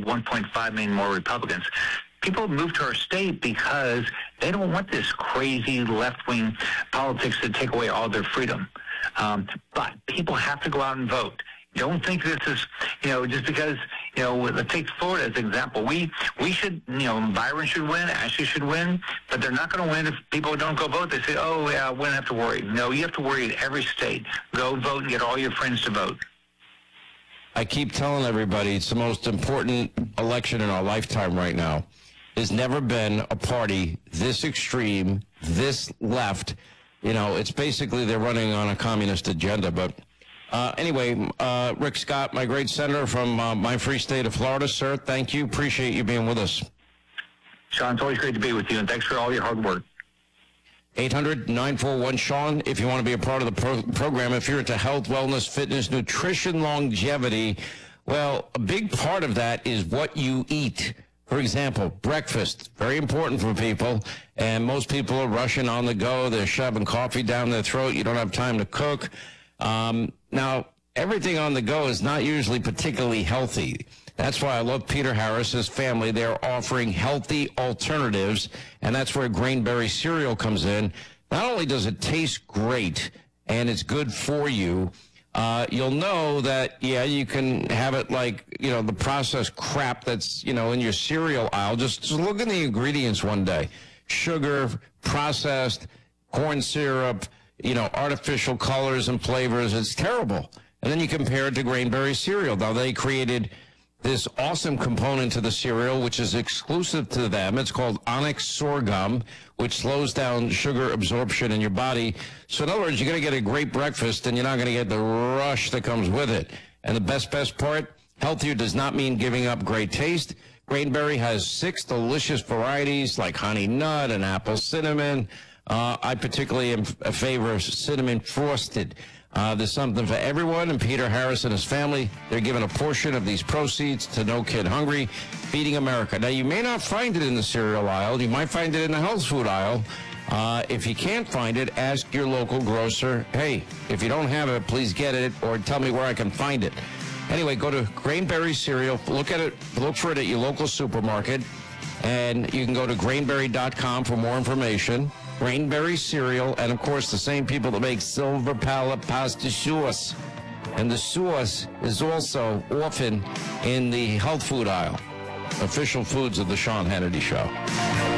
1.5 million more Republicans. People move to our state because they don't want this crazy left-wing politics to take away all their freedom. But people have to go out and vote. Don't think this is, just because, let's take Florida as an example. We should, Byron should win, Ashley should win, but they're not going to win if people don't go vote. They say, oh, yeah, we don't have to worry. No, you have to worry in every state. Go vote and get all your friends to vote. I keep telling everybody it's the most important election in our lifetime right now. There's never been a party this extreme, this left. It's basically they're running on a communist agenda. But anyway, Rick Scott, my great senator from my free state of Florida, sir, thank you. Appreciate you being with us. Sean, it's always great to be with you, and thanks for all your hard work. 800-941-SEAN if you want to be a part of the program. If you're into health, wellness, fitness, nutrition, longevity, well, a big part of that is what you eat. For example, breakfast, very important for people, and most people are rushing on the go. They're shoving coffee down their throat. You don't have time to cook. Now, everything on the go is not usually particularly healthy. That's why I love Peter Harris's family. They're offering healthy alternatives, and that's where Grainberry cereal comes in. Not only does it taste great and it's good for you, you'll know that, you can have it like, the processed crap that's, in your cereal aisle. Just look at the ingredients one day. Sugar, processed, corn syrup, artificial colors and flavors. It's terrible. And then you compare it to Grainberry cereal. Now, they created this awesome component to the cereal, which is exclusive to them. It's called Onyx Sorghum, which slows down sugar absorption in your body. So in other words, you're going to get a great breakfast, and you're not going to get the rush that comes with it. And the best part, healthier does not mean giving up great taste. Grainberry has 6 delicious varieties like honey nut and apple cinnamon. I particularly am a favor of cinnamon frosted. There's something for everyone, and Peter Harris and his family, they're giving a portion of these proceeds to No Kid Hungry, Feeding America. Now, you may not find it in the cereal aisle. You might find it in the health food aisle. If you can't find it, ask your local grocer, hey, if you don't have it, please get it, or tell me where I can find it. Anyway, go to Grainberry cereal. Look for it at your local supermarket, and you can go to grainberry.com for more information. Grainberry cereal, and of course the same people that make Silver Palate pasta sauce. And the sauce is also often in the health food aisle. Official foods of the Sean Hannity Show.